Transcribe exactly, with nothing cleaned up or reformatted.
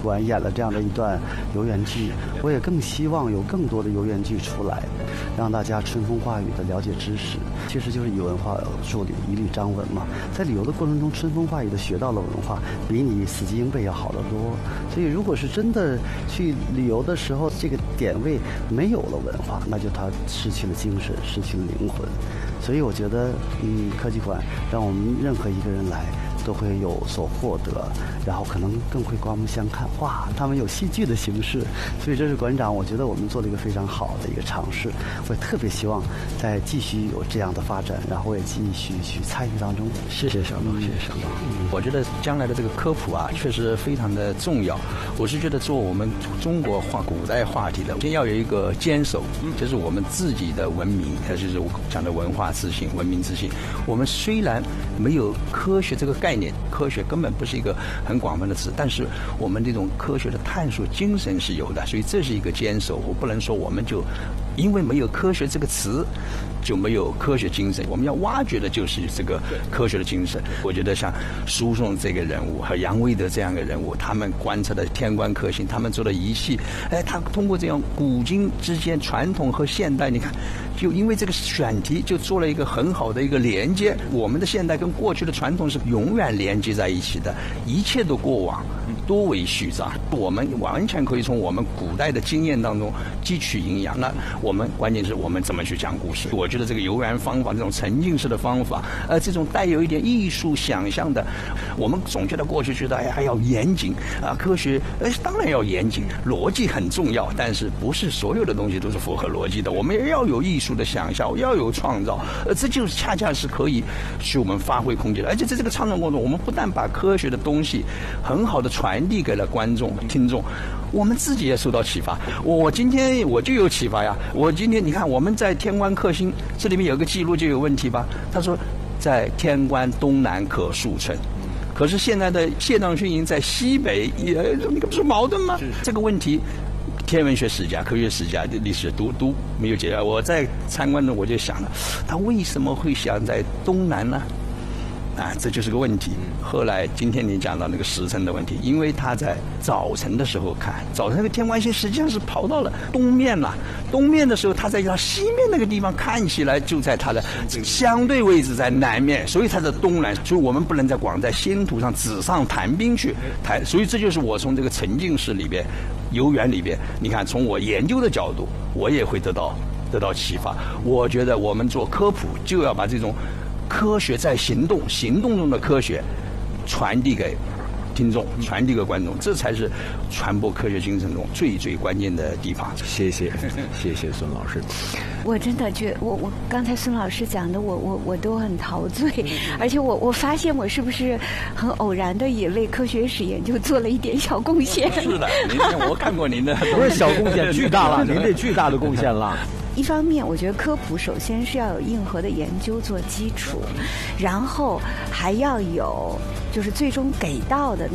馆演了这样的一段游园剧，我也更希望有更多的游园剧出来，让大家春风化雨的了解知识。其实就是以文化树立以礼章文嘛，在旅游的过程中春风化雨的学到了文化，比你死记硬背要好得多。所以如果是真的去旅游的时候，这个点位没有了文化，那就它失去了精神，失去了灵魂。所以我觉得嗯，科技馆让我们任何一个人来都会有所获得，然后可能更会刮目相看。哇，他们有戏剧的形式，所以这是馆长我觉得我们做了一个非常好的一个尝试。我也特别希望再继续有这样的发展，然后我也继续去参与当中。 谢谢小龙，谢谢小龙。嗯，我觉得将来的这个科普啊，确实非常的重要。我是觉得做我们中国话古代话题的，先要有一个坚守，就是我们自己的文明，也就是我讲的文化自信、文明自信。我们虽然没有科学这个概念，科学根本不是一个很广泛的词，但是我们这种科学的探索精神是有的，所以这是一个坚守。我不能说我们就因为没有科学这个词就没有科学精神，我们要挖掘的就是这个科学的精神。我觉得像输送这个人物和杨威德这样的人物，他们观测的天官克星，他们做的仪器，哎，他通过这样古今之间传统和现代，你看就因为这个选题就做了一个很好的一个连接，我们的现代跟过去的传统是永远连接在一起的，一切的过往多为序章，我们完全可以从我们古代的经验当中汲取营养。那我们关键是我们怎么去讲故事。我觉得这个游园方法，这种沉浸式的方法，呃，这种带有一点艺术想象的，我们总觉得过去觉得哎呀要严谨啊，科学呃当然要严谨，逻辑很重要，但是不是所有的东西都是符合逻辑的，我们也要有艺术的想象，要有创造，呃，这就是恰恰是可以使我们发挥空间的。而且在这个创造过程中，我们不但把科学的东西很好的传递给了观众听众，我们自己也受到启发。我今天我就有启发呀！我今天你看我们在天官克星这里面有个记录就有问题吧？他说在天官东南可数称，可是现在的谢荡勋营在西北，也你不是矛盾吗？这个问题，天文学史家、科学史家、历史都都没有解决。我在参观中我就想了，他为什么会想在东南呢？啊，这就是个问题。后来今天你讲到那个时辰的问题，因为他在早晨的时候看，早晨那个天官星实际上是跑到了东面了，东面的时候他在他西面那个地方看起来就在他的相对位置在南面，所以他的东南，所以我们不能在光在星图上纸上谈兵去谈，所以这就是我从这个沉浸式里边、游园里边，你看从我研究的角度，我也会得到得到启发。我觉得我们做科普就要把这种科学在行动，行动中的科学传递给听众，传递给观众，这才是传播科学精神中最最关键的地方。 谢谢，谢谢孙老师。 我真的觉得，我我刚才孙老师讲的，我我我都很陶醉，而且我我发现我是不是很偶然的也为科学史研究做了一点小贡献？ 是的，您我看过您的， 不是小贡献，巨大了，您这巨大的贡献了。 一方面，我觉得科普首先是要有硬核的研究做基础，然后还要有就是最终给到的那